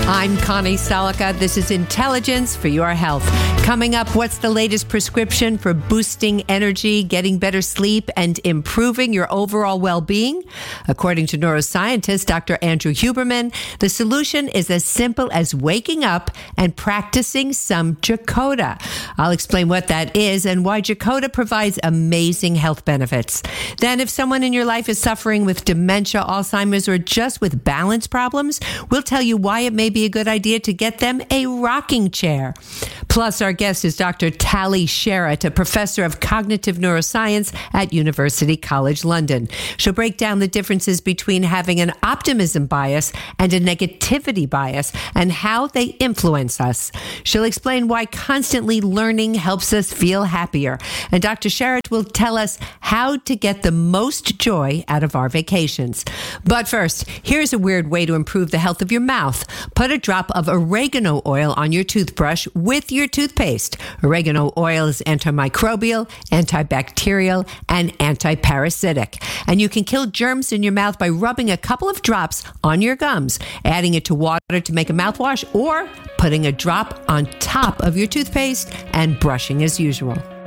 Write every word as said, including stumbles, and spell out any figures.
I'm Connie Salika. This is Intelligence for Your Health. Coming up, what's the latest prescription for boosting energy, getting better sleep, and improving your overall well-being? According to neuroscientist Doctor Andrew Huberman, the solution is as simple as waking up and practicing some Jacoda. I'll explain what that is and why Jacoda provides amazing health benefits. Then, if someone in your life is suffering with dementia, Alzheimer's, or just with balance problems, we'll tell you why it may be a good idea to get them a rocking chair. Plus, our guest is Doctor Tali Sharot, a professor of cognitive neuroscience at University College London. She'll break down the differences between having an optimism bias and a negativity bias and how they influence us. She'll explain why constantly learning helps us feel happier. And Doctor Sharot will tell us how to get the most joy out of our vacations. But first, here's a weird way to improve the health of your mouth. Put a drop of oregano oil on your toothbrush with your toothpaste. Oregano oil is antimicrobial, antibacterial, and antiparasitic. And you can kill germs in your mouth by rubbing a couple of drops on your gums, adding it to water to make a mouthwash, or putting a drop on top of your toothpaste and brushing as usual.